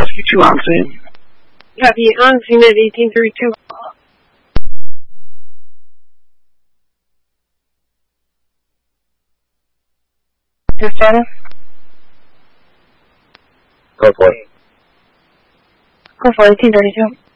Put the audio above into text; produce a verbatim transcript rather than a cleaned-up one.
Rescue two on scene. Copy, on scene at eighteen thirty-two. Houston? Go for it. Go for it, eighteen thirty-two.